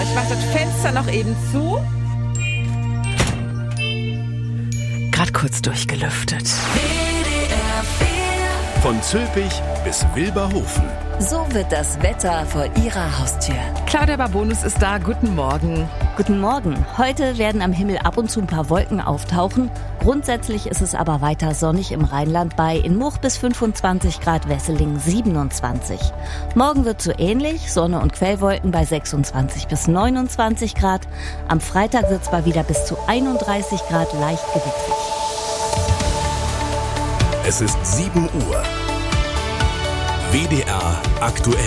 Ich mache das Fenster noch eben zu. Gerade kurz durchgelüftet. Von Zülpich bis Wilberhofen. So wird das Wetter vor Ihrer Haustür. Claudia Babonus ist da. Guten Morgen. Guten Morgen. Heute werden am Himmel ab und zu ein paar Wolken auftauchen. Grundsätzlich ist es aber weiter sonnig im Rheinland bei in Much bis 25 Grad, Wesseling 27. Morgen wird so ähnlich, Sonne und Quellwolken bei 26 bis 29 Grad. Am Freitag wird es mal wieder bis zu 31 Grad leicht gewittrig. Es ist 7 Uhr. WDR aktuell.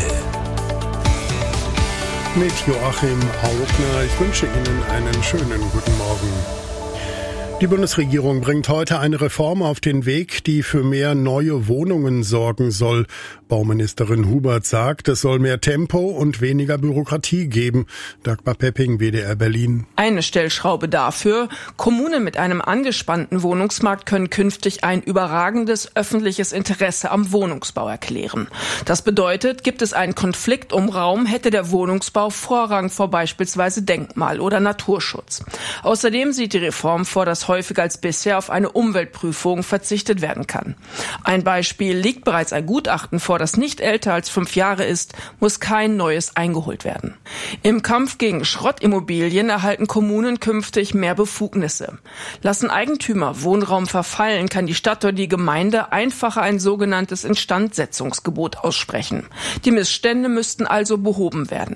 Mit Joachim Haugner. Ich wünsche Ihnen einen schönen guten Morgen. Die Bundesregierung bringt heute eine Reform auf den Weg, die für mehr neue Wohnungen sorgen soll. Bauministerin Hubert sagt, es soll mehr Tempo und weniger Bürokratie geben. Dagmar Pepping, WDR Berlin. Eine Stellschraube dafür: Kommunen mit einem angespannten Wohnungsmarkt können künftig ein überragendes öffentliches Interesse am Wohnungsbau erklären. Das bedeutet, gibt es einen Konflikt um Raum, hätte der Wohnungsbau Vorrang vor beispielsweise Denkmal- oder Naturschutz. Außerdem sieht die Reform vor, dass häufiger als bisher auf eine Umweltprüfung verzichtet werden kann. Ein Beispiel: liegt bereits ein Gutachten vor, das nicht älter als 5 Jahre ist, muss kein neues eingeholt werden. Im Kampf gegen Schrottimmobilien erhalten Kommunen künftig mehr Befugnisse. Lassen Eigentümer Wohnraum verfallen, kann die Stadt oder die Gemeinde einfacher ein sogenanntes Instandsetzungsgebot aussprechen. Die Missstände müssten also behoben werden.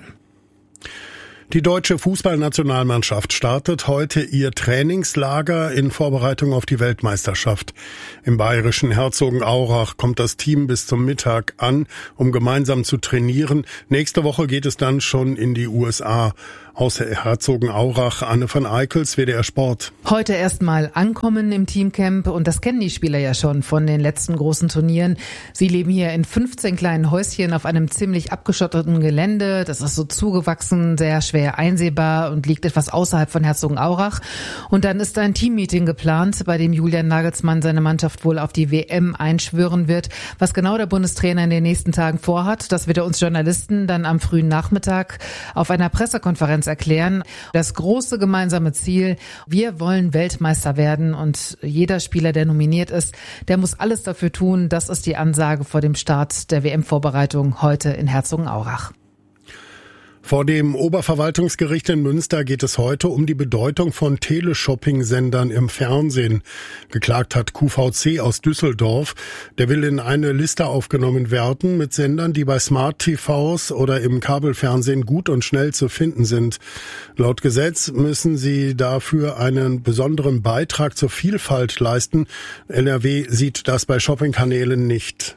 Die deutsche Fußballnationalmannschaft startet heute ihr Trainingslager in Vorbereitung auf die Weltmeisterschaft. Im bayerischen Herzogenaurach kommt das Team bis zum Mittag an, um gemeinsam zu trainieren. Nächste Woche geht es dann schon in die USA. Aus Herzogenaurach, Anne van Eickels, WDR Sport. Heute erstmal ankommen im Teamcamp, und das kennen die Spieler ja schon von den letzten großen Turnieren. Sie leben hier in 15 kleinen Häuschen auf einem ziemlich abgeschotteten Gelände. Das ist so zugewachsen, sehr schwer einsehbar und liegt etwas außerhalb von Herzogenaurach. Und dann ist ein Teammeeting geplant, bei dem Julian Nagelsmann seine Mannschaft wohl auf die WM einschwören wird. Was genau der Bundestrainer in den nächsten Tagen vorhat, das wird er uns Journalisten dann am frühen Nachmittag auf einer Pressekonferenz erklären. Das große gemeinsame Ziel: wir wollen Weltmeister werden, und jeder Spieler, der nominiert ist, der muss alles dafür tun. Das ist die Ansage vor dem Start der WM-Vorbereitung heute in Herzogenaurach. Vor dem Oberverwaltungsgericht in Münster geht es heute um die Bedeutung von Teleshopping-Sendern im Fernsehen. Geklagt hat QVC aus Düsseldorf. Der will in eine Liste aufgenommen werden mit Sendern, die bei Smart-TVs oder im Kabelfernsehen gut und schnell zu finden sind. Laut Gesetz müssen sie dafür einen besonderen Beitrag zur Vielfalt leisten. NRW sieht das bei Shoppingkanälen nicht.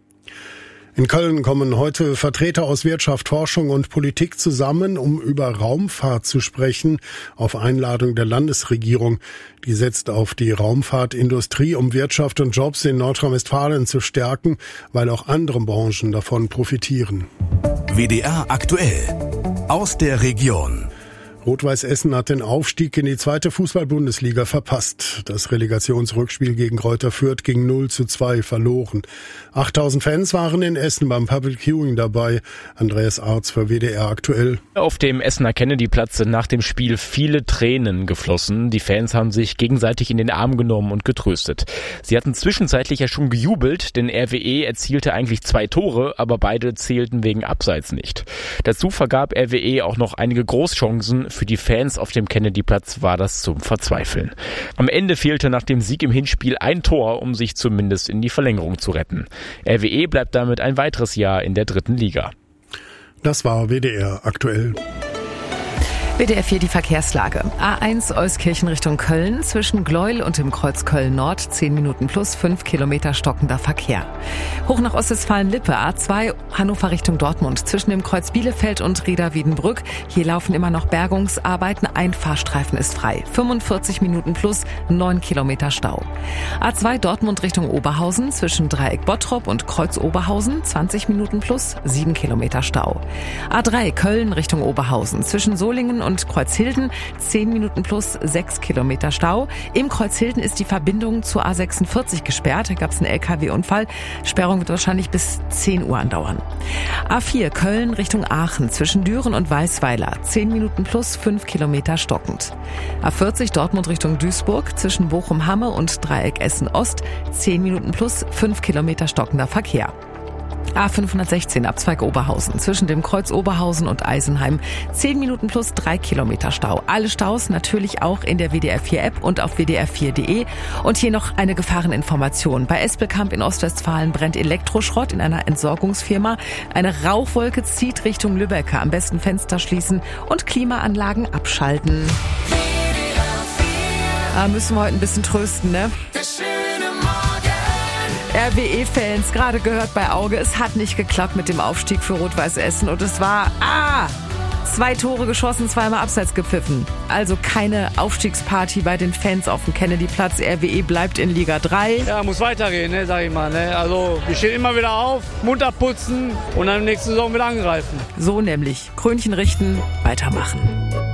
In Köln kommen heute Vertreter aus Wirtschaft, Forschung und Politik zusammen, um über Raumfahrt zu sprechen, auf Einladung der Landesregierung. Die setzt auf die Raumfahrtindustrie, um Wirtschaft und Jobs in Nordrhein-Westfalen zu stärken, weil auch andere Branchen davon profitieren. WDR aktuell. Aus der Region. Rot-Weiß Essen hat den Aufstieg in die 2. Fußball-Bundesliga verpasst. Das Relegationsrückspiel gegen Greuther Fürth ging 0:2 verloren. 8000 Fans waren in Essen beim Public Viewing dabei. Andreas Arz für WDR aktuell. Auf dem Essener Kennedy-Platz sind nach dem Spiel viele Tränen geflossen. Die Fans haben sich gegenseitig in den Arm genommen und getröstet. Sie hatten zwischenzeitlich ja schon gejubelt, denn RWE erzielte eigentlich 2 Tore, aber beide zählten wegen Abseits nicht. Dazu vergab RWE auch noch einige Großchancen. Für die Fans auf dem Kennedy-Platz war das zum Verzweifeln. Am Ende fehlte nach dem Sieg im Hinspiel ein Tor, um sich zumindest in die Verlängerung zu retten. RWE bleibt damit ein weiteres Jahr in der 3. Liga. Das war WDR aktuell. WDR 4 die Verkehrslage. A1 Euskirchen Richtung Köln, zwischen Gleuel und dem Kreuz Köln-Nord, 10 Minuten plus 5 Kilometer stockender Verkehr. Hoch nach Ostwestfalen-Lippe, A2 Hannover Richtung Dortmund, zwischen dem Kreuz Bielefeld und Rieda-Wiedenbrück. Hier laufen immer noch Bergungsarbeiten, ein Fahrstreifen ist frei. 45 Minuten plus 9 Kilometer Stau. A2 Dortmund Richtung Oberhausen, zwischen Dreieck Bottrop und Kreuz Oberhausen, 20 Minuten plus 7 Kilometer Stau. A3 Köln Richtung Oberhausen, zwischen Solingen und und Kreuzhilden 10 Minuten plus 6 Kilometer Stau. Im Kreuzhilden ist die Verbindung zur A46 gesperrt. Da gab es einen LKW-Unfall. Sperrung wird wahrscheinlich bis 10 Uhr andauern. A4 Köln Richtung Aachen zwischen Düren und Weißweiler 10 Minuten plus 5 Kilometer stockend. A40 Dortmund Richtung Duisburg zwischen Bochum-Hamme und Dreieck Essen-Ost 10 Minuten plus 5 Kilometer stockender Verkehr. A516 Abzweig Oberhausen zwischen dem Kreuz Oberhausen und Eisenheim 10 Minuten plus 3 Kilometer Stau. Alle Staus natürlich auch in der WDR4-App und auf WDR4.de. Und hier noch eine Gefahreninformation. Bei Espelkamp in Ostwestfalen brennt Elektroschrott in einer Entsorgungsfirma. Eine Rauchwolke zieht Richtung Lübbecke. Am besten Fenster schließen und Klimaanlagen abschalten. Müssen wir heute ein bisschen trösten, ne? RWE-Fans, gerade gehört bei Auge, es hat nicht geklappt mit dem Aufstieg für Rot-Weiß Essen und es war 2 Tore geschossen, 2-mal abseits gepfiffen. Also keine Aufstiegsparty bei den Fans auf dem Kennedy-Platz. RWE bleibt in Liga 3. Ja, muss weitergehen, ne, sag ich mal. Ne? Also wir stehen immer wieder auf, Mund abputzen und dann nächste Saison wieder angreifen. So nämlich. Krönchen richten, weitermachen.